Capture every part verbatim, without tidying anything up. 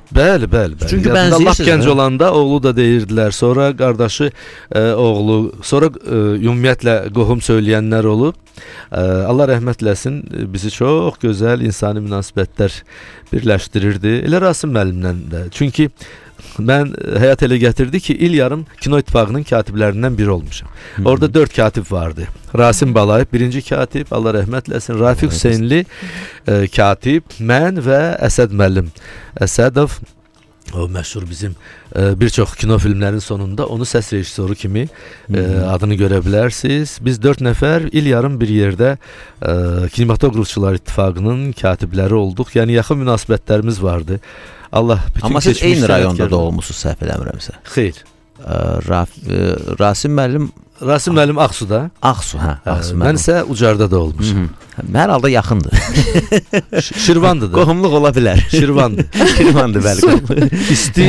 Bəli, bəli, bəli. Çünki lap bənzəyirsiniz. gənc olanda oğlu da deyirdilər, sonra qardaşı, e, oğlu, sonra e, ümumiyyətlə qohum söyləyənlər olub. E, Allah rəhmət eləsin, bizi çox gözəl insani münasibətlər birləşdirirdi. Elə Rasim müəllimlə də. Çünki mən həyat elə gətirdi ki, il yarım Kino İttifaqının katiblərindən biri olmuşam. Hı -hı. Orada dörd katib vardı. Rasim Balayev birinci katib, Allah rəhmət eləsin. Rafiq Hüseynli e, katib, mən və Əsəd müəllim. Əsədov, o məşhur bizim e, bir çox kino filmlərin sonunda onu səs rejissoru kimi e, adını görə bilərsiniz. Biz dörd nəfər il yarım bir yerdə e, Kinematografçılar İttifaqının katibləri olduq. Yəni yaxın münasibətlərimiz vardı. Allah bütün Amma siz eyni rayonda sənətkarlar... doğulmusunuz, səhv eləmirəmsə. Xeyr. Raf, Rasim müəllim Rasim müəllim Ağsuda. Ağsu, hə, Ağsu müəllim. Mən isə Ucarda doğulmuşam. Hər halda yaxındır. Şirvandır da. Qohumluq ola bilər. Şirvandır. Şirvandır bəli. İsti,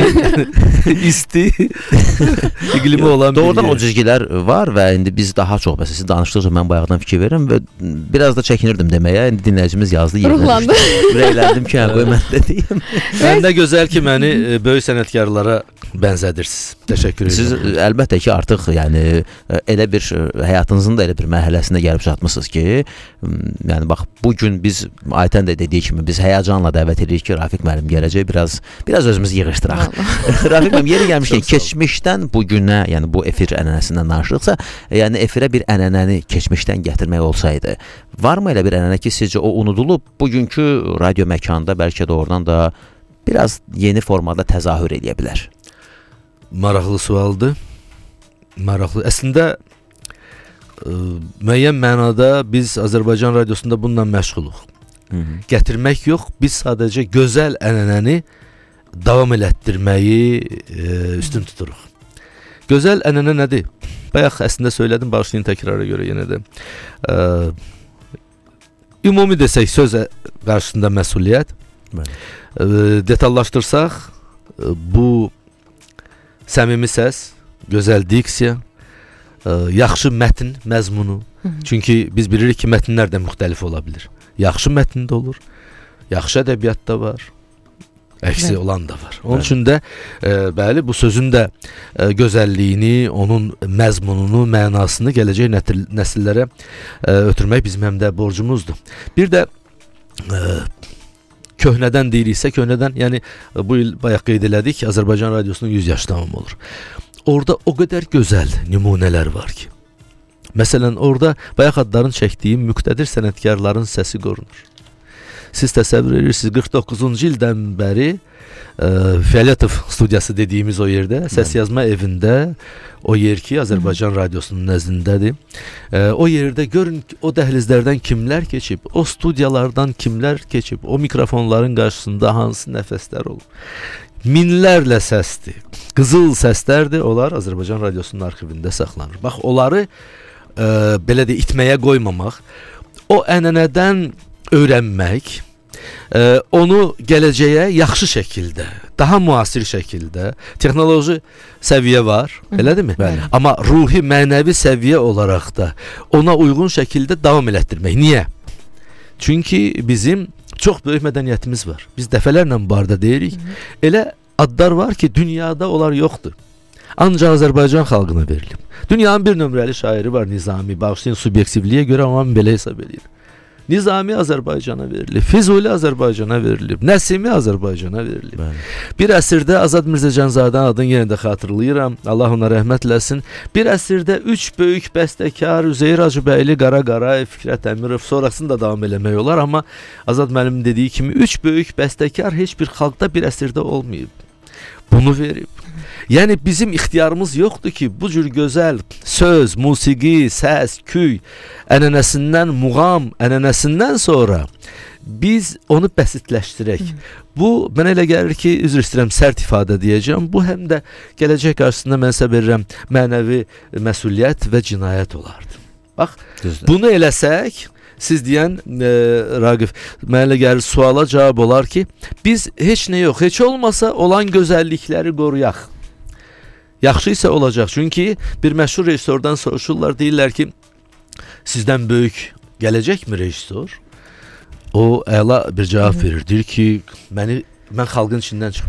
isti iqlimi olan bir Doğrudan yer. o cizgilər var və indi biz daha çox, məsələn, siz danışdıqca mən bayaqdan fikir verirəm və biraz da çəkinirdim deməyə. İndi dinləyicimiz yazdı, Ruhlandı. Ürəkləndim ki, hə, qoy mən də deyim. Mən də gözəl ki, məni e, böyük sənətkarlara bənzədirsiniz. Təşəkkür edirəm. Siz əlbəttə ki, artıq yəni elə bir həyatınızın da elə bir mərhələsində gəlib çatmısınız ki, yəni bax bu gün biz Aytən də dediyi kimi biz həyəcanla dəvət edirik ki, Rafiq müəllim gələcək, biraz biraz özümüzü yığışdıraq. Rafiq müəllim yeri gəlmişkən keçmişdən bu günə, yəni bu efir ənənəsindən danışırıqsa, yəni efirə bir ənənəni keçmişdən gətirmək olsaydı, varmı elə bir ənənə ki, sizcə o unudulub, bugünkü radio məkanda bəlkə də oradan da biraz yeni formada təzahür edə bilər? Maraqlı sualdır. Maraqlı. Əslində ə, müəyyən mənada biz Azərbaycan radiosunda bununla məşğuluq. Hı -hı. Gətirmək yox, biz sadəcə gözəl ənənəni davam elətdirməyi ə, üstün tuturuq. Gözəl ənənə nədir? Bayaq əslində söylədim, bağışlayın təkrara görə yenə də. Ə, ümumi desək söz qarşısında məsuliyyət. Ə, detallaşdırsaq, ə, bu səmimi səs, gözəl diksiya, ə, yaxşı mətn məzmunu. Hı -hı. Çünki biz bilirik ki, mətnlər də müxtəlif ola bilir. Yaxşı mətn də olur, yaxşı ədəbiyyat da var, əksi olan da var. Onun üçün də e, bəli, bu sözün də e, gözəlliyini, onun məzmununu, mənasını gələcək nəsillərə e, ötürmək bizim həm də borcumuzdur. Bir də e, köhnədən deyiriksə, köhnədən, yəni bu il bayaq qeyd elədik, Azərbaycan radiosunun yüz yaş tamam olur. Orada o qədər gözəl nümunələr var ki. Məsələn, orada bayaq adların çəkdiyim müqtədir sənətkarların səsi qorunur. Siz təsəvvür edirsiniz, qırx doqquzuncu ildən bəri e, Fialetov studiyası dediyimiz o yerdə, səs yazma evində, o yer ki, Azərbaycan radiosunun nəzdindədir. E, o yerdə görün, o dəhlizlərdən kimlər keçib, o studiyalardan kimlər keçib, o mikrofonların qarşısında hansı nəfəslər olub. Minlərlə səsdir, qızıl səslərdir, onlar Azərbaycan radiosunun arxivində saxlanır. Bax, onları e, belə də itməyə qoymamaq, o ənənədən öyrənmək, e, onu gələcəyə yaxşı şəkildə, daha müasir şəkildə, texnoloji səviyyə var, elədirmi? Bəli. Amma ruhi, mənəvi səviyyə olaraq da ona uyğun şəkildə davam elətdirmək. Niyə? Çünki bizim çox böyük mədəniyyətimiz var. Biz dəfələrlə barədə deyirik. Hı -hı. Elə adlar var ki, dünyada onlar yoxdur. Ancaq Azərbaycan xalqına verilib. Dünyanın bir nömrəli şairi var, Nizami. Bağışlayın subyektivliyə görə amma belə hesab edir. Nizami Azərbaycana verilib, Füzuli Azərbaycana verilib, Nəsimi Azərbaycana verilib. Bəli. Bir əsrdə Azad Mirzə Canzadənin adını yenə də xatırlayıram, Allah ona rəhmət eləsin. Bir əsrdə üç böyük bəstəkar, Üzeyir Hacıbəyli, Qara Qarayev, Fikrət Əmirov, sonrasını da davam eləmək olar, amma Azad müəllimin dediyi kimi üç böyük bəstəkar heç bir xalqda bir əsrdə olmayıb. Bunu verib. Yəni bizim ixtiyarımız yoxdur ki, bu cür gözəl söz, musiqi, səs, küy ənənəsindən, muğam ənənəsindən sonra biz onu bəsitləşdirək. Hı. Bu, mənə elə gəlir ki, üzr istəyirəm, sərt ifadə deyəcəm, bu həm də gələcək qarşısında mən sizə verirəm mənəvi məsuliyyət və cinayət olardı. Bax, düzdür. Bunu eləsək, siz deyən e, Raqif, mənə elə gəlir suala cavab olar ki, biz heç nə yox, heç olmasa olan gözəllikləri qoruyaq. Yaxşı isə olacaq. Çünki bir məşhur rejissordan soruşurlar, deyirlər ki, sizdən böyük gələcəkmi rejissor? O əla bir cavab verir. Deyir ki, məni, mən xalqın içindən çıxmışam.